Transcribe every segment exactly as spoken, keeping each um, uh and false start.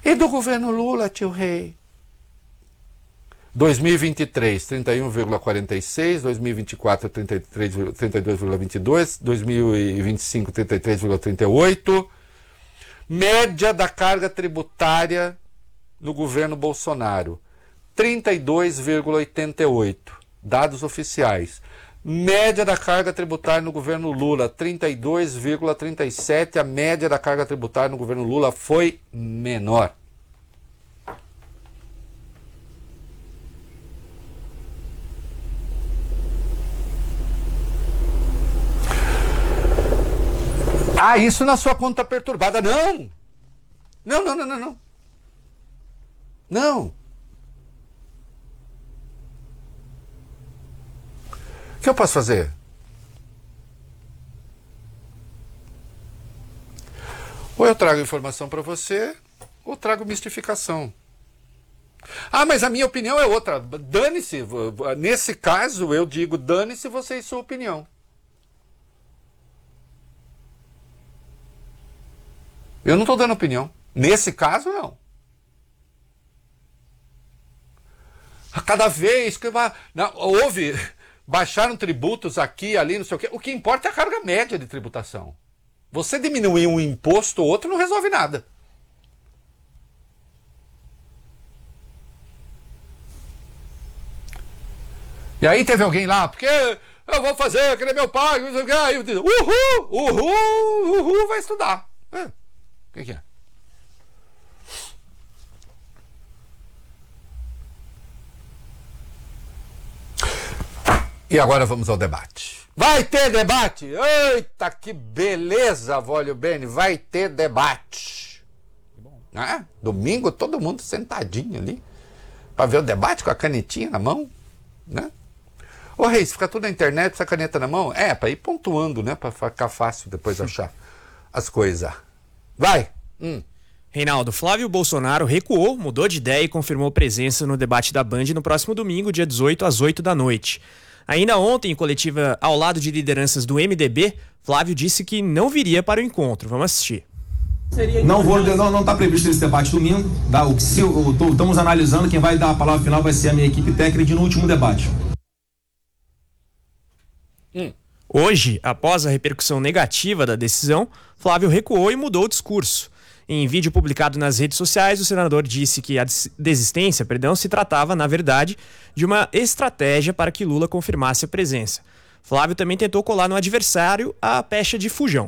E do governo Lula, tio Rei? dois mil e vinte e três, trinta e um vírgula quarenta e seis, dois mil e vinte e quatro, trinta e três, trinta e dois vírgula vinte e dois, dois mil e vinte e cinco, trinta e três vírgula trinta e oito. Média da carga tributária no governo Bolsonaro, trinta e dois vírgula oitenta e oito, dados oficiais. Média da carga tributária no governo Lula, trinta e dois vírgula trinta e sete, a média da carga tributária no governo Lula foi menor. Ah, isso na sua conta perturbada. Não! Não, não, não, não, não. Não. O que eu posso fazer? Ou eu trago informação para você, ou trago mistificação. Ah, mas a minha opinião é outra. Dane-se. Nesse caso, eu digo dane-se você e sua opinião. Eu não estou dando opinião. Nesse caso, não. A cada vez que não, houve, baixaram tributos aqui, ali, não sei o quê. O que importa é a carga média de tributação. Você diminuir um imposto ou outro não resolve nada. E aí teve alguém lá, porque eu vou fazer, que nem meu pai, aí eu digo, uhul, uhul, uhul, vai estudar. É. O que, que é? E agora vamos ao debate. Vai ter debate? Eita, que beleza, Vólio Bene, vai ter debate. Ah, domingo todo mundo sentadinho ali para ver o debate com a canetinha na mão, né? Ô Reis, fica tudo na internet, essa caneta na mão? É, para ir pontuando, né? Para ficar fácil depois achar as coisas. Vai! Hum. Reinaldo, Flávio Bolsonaro recuou, mudou de ideia e confirmou presença no debate da Band no próximo domingo, dia dezoito, às oito da noite. Ainda ontem, em coletiva ao lado de lideranças do M D B, Flávio disse que não viria para o encontro. Vamos assistir. Não vou, não, não está previsto esse debate domingo. Tá? O que se, o, tô, estamos analisando, quem vai dar a palavra final vai ser a minha equipe técnica no último debate. Hum. Hoje, após a repercussão negativa da decisão, Flávio recuou e mudou o discurso. Em vídeo publicado nas redes sociais, o senador disse que a desistência, perdão, se tratava, na verdade, de uma estratégia para que Lula confirmasse a presença. Flávio também tentou colar no adversário a pecha de fujão.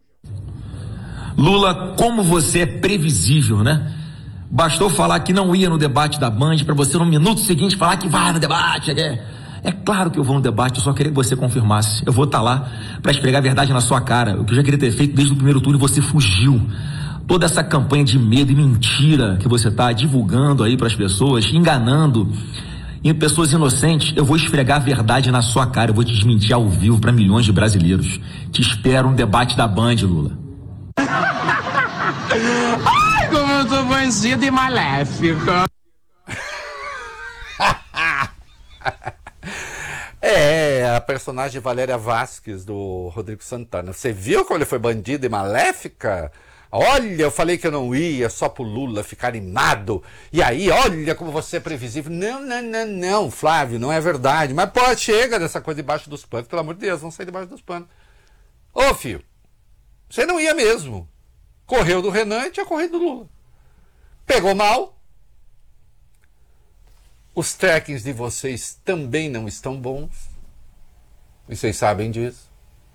Lula, como você é previsível, né? Bastou falar que não ia no debate da Band para você no minuto seguinte falar que vai no debate. É, é claro que eu vou no debate, eu só queria que você confirmasse. Eu vou estar lá para esfregar a verdade na sua cara. O que eu já queria ter feito desde o primeiro turno, você fugiu. Toda essa campanha de medo e mentira que você está divulgando aí para as pessoas, enganando em pessoas inocentes, eu vou esfregar a verdade na sua cara, eu vou te desmentir ao vivo para milhões de brasileiros. Te espero no debate da Band, Lula. Ai, como eu tô bandida e maléfica. É, a personagem Valéria Vasquez do Rodrigo Santana. Você viu como ele foi bandida e maléfica? Olha, eu falei que eu não ia só pro Lula ficar animado. E aí, olha como você é previsível. Não, não, não, não, Flávio, não é verdade. Mas pô, chega dessa coisa debaixo dos panos. Pelo amor de Deus, vamos sair debaixo dos panos. Ô, filho, você não ia mesmo. Correu do Renan e tinha corrido do Lula. Pegou mal. Os trackings de vocês também não estão bons. E vocês sabem disso.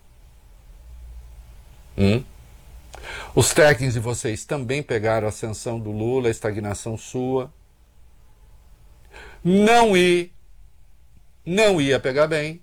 Hum? Os trackings de vocês também pegaram a ascensão do Lula, a estagnação sua. Não ia, não ia pegar bem.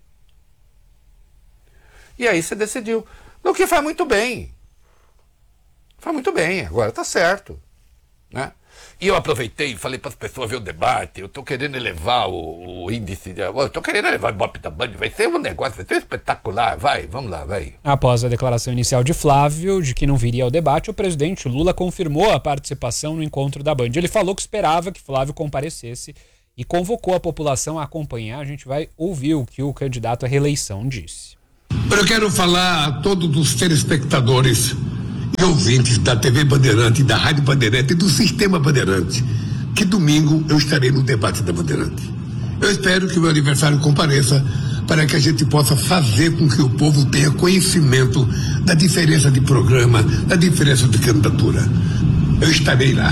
E aí você decidiu. O que faz muito bem. Faz muito bem, agora tá certo. Né? E eu aproveitei e falei para as pessoas ver o debate. Eu tô querendo elevar o, o índice. De, eu tô querendo elevar o Ibope da Band. Vai ser um negócio, vai ser espetacular. Vai, vamos lá, vai. Após a declaração inicial de Flávio de que não viria ao debate, o presidente Lula confirmou a participação no encontro da Band. Ele falou que esperava que Flávio comparecesse e convocou a população a acompanhar. A gente vai ouvir o que o candidato à reeleição disse. Eu quero falar a todos os telespectadores e ouvintes da T V Bandeirante, da Rádio Bandeirante e do Sistema Bandeirante, que domingo eu estarei no debate da Bandeirante. Eu espero que o meu aniversário compareça para que a gente possa fazer com que o povo tenha conhecimento da diferença de programa, da diferença de candidatura. Eu estarei lá.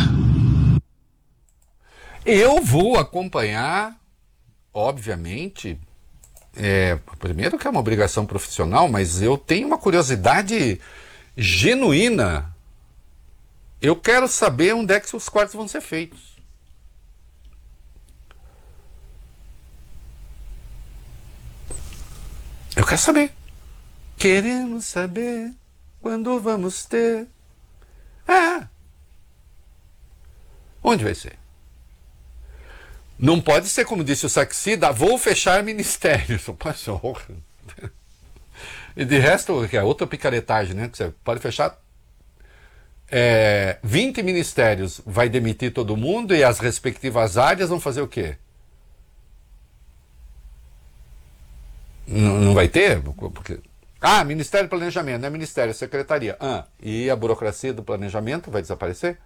Eu vou acompanhar, obviamente, é, primeiro que é uma obrigação profissional, mas eu tenho uma curiosidade genuína. Eu quero saber onde é que os cortes vão ser feitos. Eu quero saber. Queremos saber quando vamos ter. Ah! Onde vai ser? Não pode ser como disse o Saxida, vou fechar ministérios. E de resto, que é outra picaretagem, né? Que você pode fechar é, vinte ministérios, vai demitir todo mundo e as respectivas áreas vão fazer o quê? Não, não vai ter? Porque... Ah, Ministério do Planejamento, não é Ministério, é Secretaria. Ah, e a burocracia do planejamento vai desaparecer?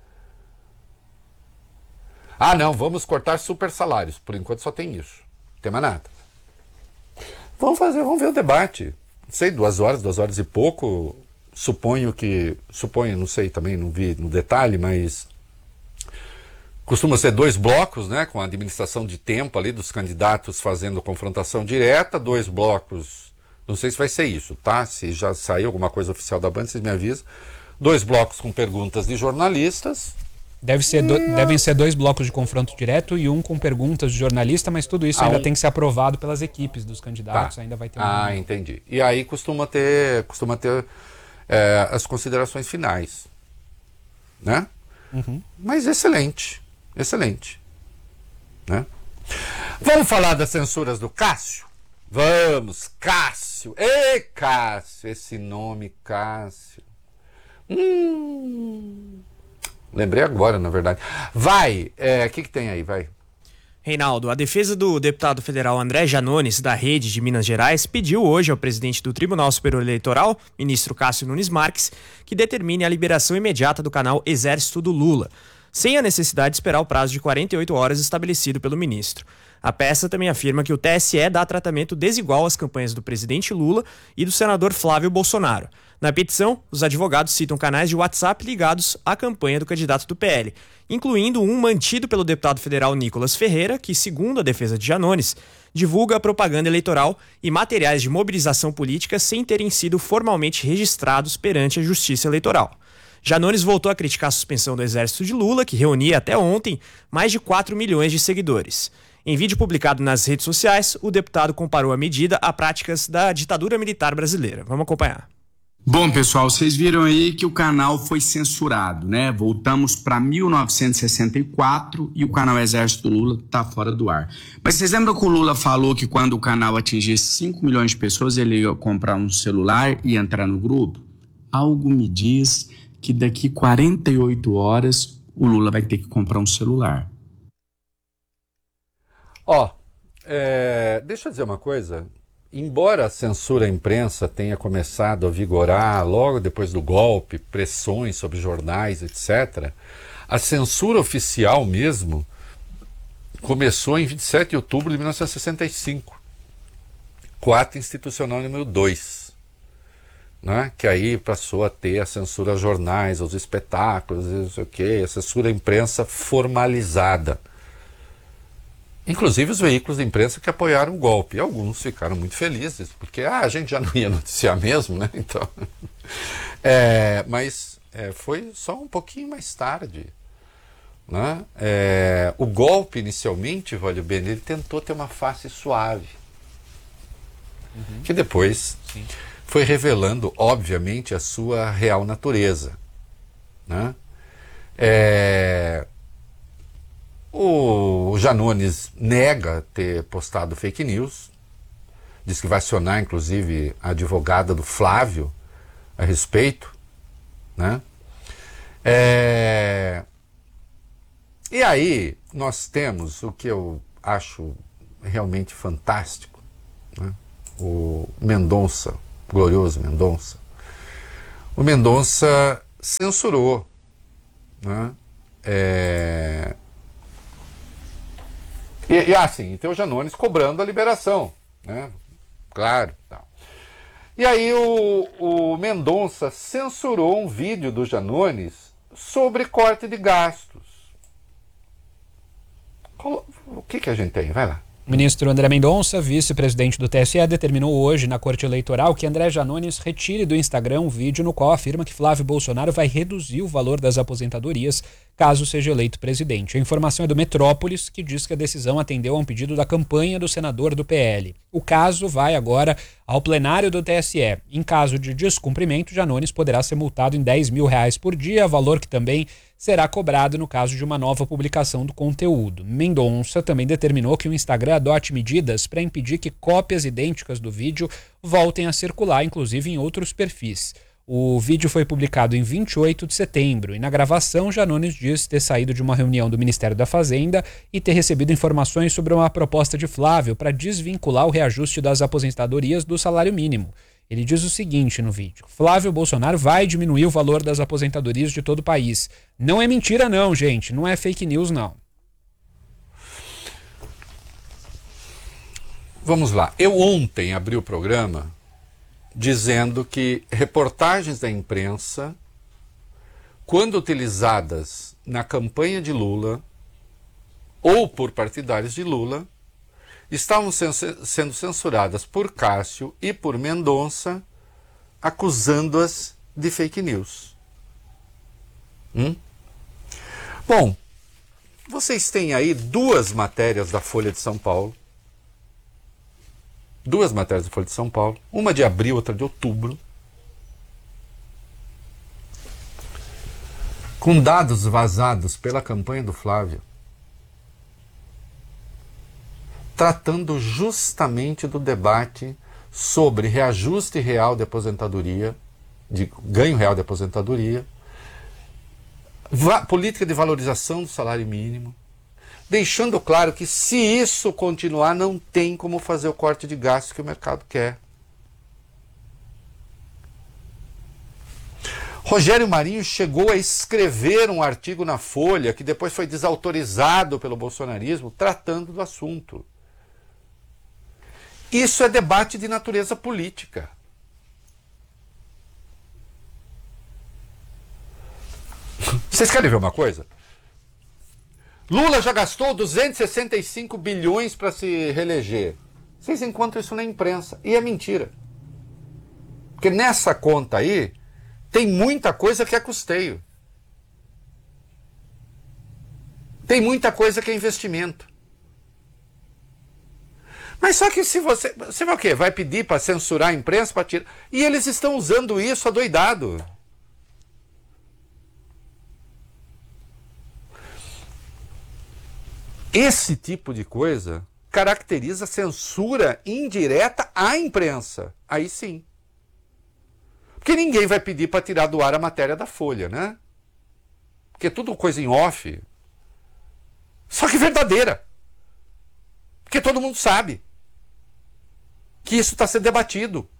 Ah, não, vamos cortar super salários. Por enquanto só tem isso. Não tem mais nada. Vamos fazer, vamos ver o debate. Não sei, duas horas, duas horas e pouco. Suponho que... Suponho, não sei também, não vi no detalhe, mas... Costuma ser dois blocos, né, com a administração de tempo ali dos candidatos fazendo confrontação direta, dois blocos, não sei se vai ser isso, tá? Se já saiu alguma coisa oficial da Band, vocês me avisam. Dois blocos com perguntas de jornalistas. Deve ser do, devem ser dois blocos de confronto direto e um com perguntas de jornalista, mas tudo isso ah, ainda um... tem que ser aprovado pelas equipes dos candidatos, tá. Ainda vai ter... Ah, um... entendi. E aí costuma ter, costuma ter é, as considerações finais, né? Uhum. Mas excelente. Excelente. Né? Vamos falar das censuras do Cássio? Vamos, Cássio. Ei, Cássio, esse nome Cássio. Hum, lembrei agora, na verdade. Vai, o é, que, que tem aí? Vai. Reinaldo, a defesa do deputado federal André Janones, da Rede de Minas Gerais, pediu hoje ao presidente do Tribunal Superior Eleitoral, ministro Cássio Nunes Marques, que determine a liberação imediata do canal Exército do Lula, sem a necessidade de esperar o prazo de quarenta e oito horas estabelecido pelo ministro. A peça também afirma que o T S E dá tratamento desigual às campanhas do presidente Lula e do senador Flávio Bolsonaro. Na petição, os advogados citam canais de WhatsApp ligados à campanha do candidato do P L, incluindo um mantido pelo deputado federal Nicolas Ferreira, que, segundo a defesa de Janones, divulga a propaganda eleitoral e materiais de mobilização política sem terem sido formalmente registrados perante a Justiça Eleitoral. Janones voltou a criticar a suspensão do exército de Lula, que reunia até ontem mais de quatro milhões de seguidores. Em vídeo publicado nas redes sociais, o deputado comparou a medida a práticas da ditadura militar brasileira. Vamos acompanhar. Bom, pessoal, vocês viram aí que o canal foi censurado, né? Voltamos para mil novecentos e sessenta e quatro e o canal Exército do Lula está fora do ar. Mas vocês lembram que o Lula falou que quando o canal atingisse cinco milhões de pessoas, ele ia comprar um celular e entrar no grupo? Algo me diz que daqui quarenta e oito horas o Lula vai ter que comprar um celular. Ó, oh, é, deixa eu dizer uma coisa. Embora a censura à imprensa tenha começado a vigorar logo depois do golpe, pressões sobre jornais, etcétera, a censura oficial mesmo começou em vinte e sete de outubro de mil novecentos e sessenta e cinco, com o ato institucional número dois, né? Que aí passou a ter a censura aos jornais, aos espetáculos, não sei o quê, a censura à imprensa formalizada. Inclusive os veículos de imprensa que apoiaram o golpe. E alguns ficaram muito felizes, porque ah, a gente já não ia noticiar mesmo, né? Então, é, mas é, foi só um pouquinho mais tarde. Né? É, o golpe, inicialmente, Valio Bene, ele tentou ter uma face suave. Uhum. Que depois Sim. foi revelando, obviamente, a sua real natureza. Né? É... O Janones nega ter postado fake news, diz que vai acionar, inclusive, a advogada do Flávio a respeito, né? É... E aí nós temos o que eu acho realmente fantástico, né? O Mendonça, glorioso Mendonça. O Mendonça censurou, né? É... E, e assim, tem o Janones cobrando a liberação, né? Claro. Não. E aí o, o Mendonça censurou um vídeo do Janones sobre corte de gastos. O que que a gente tem? Vai lá. O ministro André Mendonça, vice-presidente do T S E, determinou hoje na Corte Eleitoral que André Janones retire do Instagram um vídeo no qual afirma que Flávio Bolsonaro vai reduzir o valor das aposentadorias caso seja eleito presidente. A informação é do Metrópolis, que diz que a decisão atendeu a um pedido da campanha do senador do P L. O caso vai agora ao plenário do T S E. Em caso de descumprimento, Janones poderá ser multado em dez mil reais por dia, valor que também será cobrado no caso de uma nova publicação do conteúdo. Mendonça também determinou que o Instagram adote medidas para impedir que cópias idênticas do vídeo voltem a circular, inclusive em outros perfis. O vídeo foi publicado em vinte e oito de setembro e na gravação Janones diz ter saído de uma reunião do Ministério da Fazenda e ter recebido informações sobre uma proposta de Flávio para desvincular o reajuste das aposentadorias do salário mínimo. Ele diz o seguinte no vídeo: Flávio Bolsonaro vai diminuir o valor das aposentadorias de todo o país. Não é mentira não, gente. Não é fake news, não. Vamos lá. Eu ontem abri o programa dizendo que reportagens da imprensa, quando utilizadas na campanha de Lula ou por partidários de Lula, estavam sendo censuradas por Cássio e por Mendonça, acusando-as de fake news. Hum? Bom, vocês têm aí duas matérias da Folha de São Paulo, duas matérias da Folha de São Paulo, uma de abril, outra de outubro, com dados vazados pela campanha do Flávio, tratando justamente do debate sobre reajuste real de aposentadoria, de ganho real de aposentadoria, política de valorização do salário mínimo, deixando claro que se isso continuar, não tem como fazer o corte de gastos que o mercado quer. Rogério Marinho chegou a escrever um artigo na Folha, que depois foi desautorizado pelo bolsonarismo, tratando do assunto. Isso é debate de natureza política. Vocês querem ver uma coisa? Lula já gastou duzentos e sessenta e cinco bilhões para se reeleger. Vocês encontram isso na imprensa. E é mentira. Porque nessa conta aí, tem muita coisa que é custeio. Tem muita coisa que é investimento. Mas só que se você... Você vai o quê? Vai pedir para censurar a imprensa? Para tirar... E eles estão usando isso adoidado. Esse tipo de coisa caracteriza censura indireta à imprensa. Aí sim. Porque ninguém vai pedir para tirar do ar a matéria da Folha, né? Porque é tudo coisa em off. Só que verdadeira. Porque todo mundo sabe que isso está sendo debatido.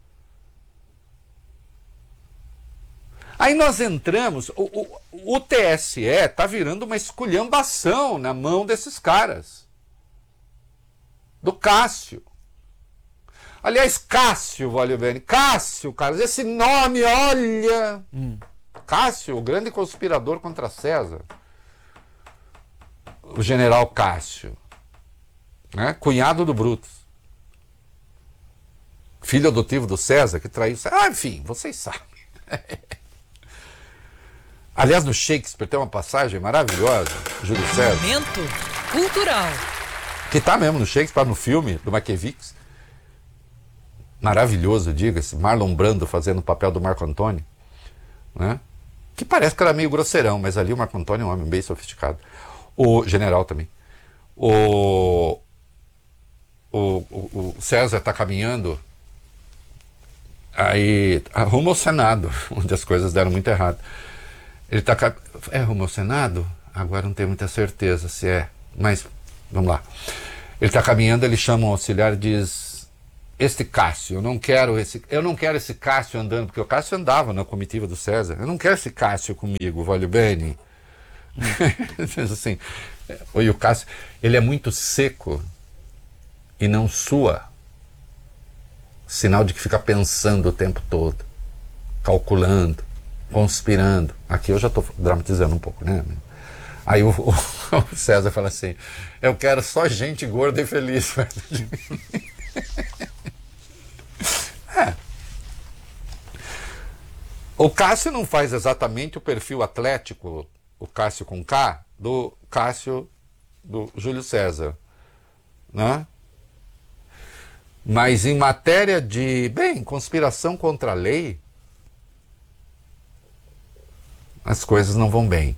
Aí nós entramos, o, o, o T S E está virando uma esculhambação na mão desses caras. Do Cássio. Aliás, Cássio, valeu bem. Cássio, cara, esse nome, olha. Hum. Cássio, o grande conspirador contra César. O general Cássio. Né? Cunhado do Brutus. Filho adotivo do César, que traiu César. Ah, enfim, vocês sabem. Aliás, no Shakespeare tem uma passagem maravilhosa, Júlio César. Momento cultural. Que tá mesmo no Shakespeare, no filme do Maquiavélico. Maravilhoso, diga-se. Marlon Brando fazendo o papel do Marco Antônio. Né? Que parece que era meio grosseirão, mas ali o Marco Antônio é um homem bem sofisticado. O general também. O, o, o, o César está caminhando aí rumo ao Senado, onde as coisas deram muito errado. Ele está... É rumo ao Senado? Agora não tenho muita certeza se é, mas vamos lá. Ele está caminhando, ele chama um auxiliar e diz: este Cássio, eu não quero esse, eu não quero esse Cássio andando, porque o Cássio andava na comitiva do César. Eu não quero esse Cássio comigo, voglio bene. Assim, e o Cássio, ele é muito seco e não sua. Sinal de que fica pensando o tempo todo, calculando, conspirando. Aqui eu já estou dramatizando um pouco, né? Aí o, o, o César fala assim: eu quero só gente gorda e feliz perto de mim. É. O Cássio não faz exatamente o perfil atlético, o Cássio com K, do Cássio do Júlio César, né? Mas em matéria de, bem, conspiração contra a lei, as coisas não vão bem,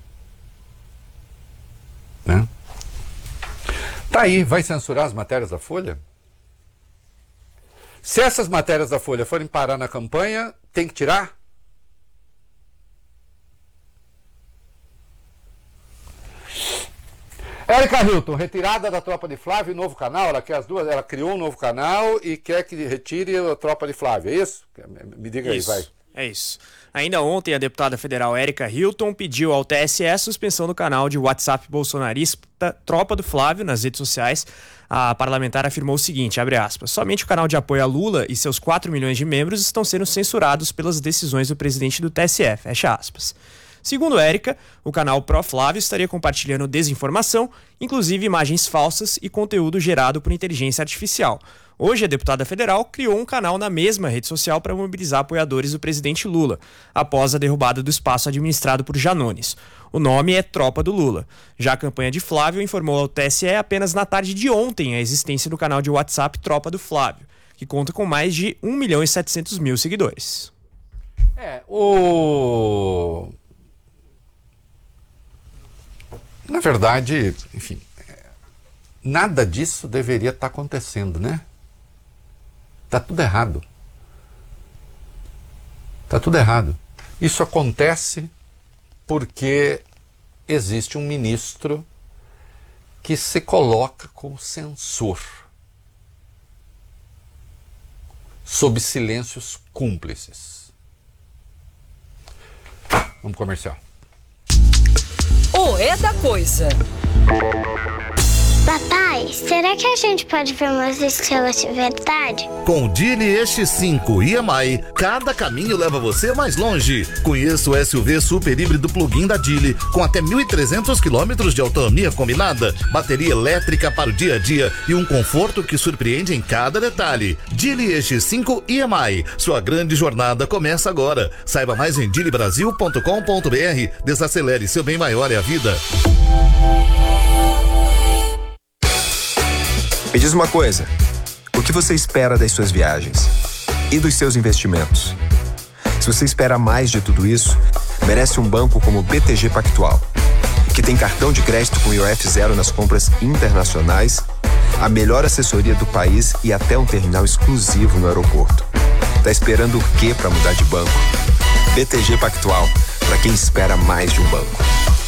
né? Tá aí, vai censurar as matérias da Folha? Se essas matérias da Folha forem parar na campanha, tem que tirar? Érica Hilton, retirada da Tropa de Flávio, novo canal, ela quer as duas, ela criou um novo canal e quer que retire a Tropa de Flávio, é isso? Me diga isso, aí, vai. É isso. Ainda ontem, a deputada federal Érica Hilton pediu ao T S E a suspensão do canal de WhatsApp bolsonarista Tropa do Flávio nas redes sociais. A parlamentar afirmou o seguinte, abre aspas, somente o canal de apoio a Lula e seus quatro milhões de membros estão sendo censurados pelas decisões do presidente do T S E, fecha aspas. Segundo Érica, o canal Pro Flávio estaria compartilhando desinformação, inclusive imagens falsas e conteúdo gerado por inteligência artificial. Hoje, a deputada federal criou um canal na mesma rede social para mobilizar apoiadores do presidente Lula, após a derrubada do espaço administrado por Janones. O nome é Tropa do Lula. Já a campanha de Flávio informou ao T S E apenas na tarde de ontem a existência do canal de WhatsApp Tropa do Flávio, que conta com mais de um milhão e setecentos mil seguidores. É, o... Na verdade, enfim, nada disso deveria estar acontecendo, né? Tá tudo errado. Tá tudo errado. Isso acontece porque existe um ministro que se coloca como censor, sob silêncios cúmplices. Vamos comercial. O É da Coisa. Papai, será que a gente pode ver umas estrelas de verdade? Com o Geely E X cinco e M I, cada caminho leva você mais longe. Conheça o S U V super híbrido plug-in da Geely, com até mil e trezentos quilômetros de autonomia combinada, bateria elétrica para o dia a dia e um conforto que surpreende em cada detalhe. Geely E X cinco e M I, sua grande jornada começa agora. Saiba mais em geely brasil ponto com ponto b r. Desacelere, seu bem maior é a vida. Me diz uma coisa, o que você espera das suas viagens? E dos seus investimentos? Se você espera mais de tudo isso, merece um banco como o B T G Pactual, que tem cartão de crédito com I O F zero nas compras internacionais, a melhor assessoria do país e até um terminal exclusivo no aeroporto. Tá esperando o quê para mudar de banco? B T G Pactual, para quem espera mais de um banco.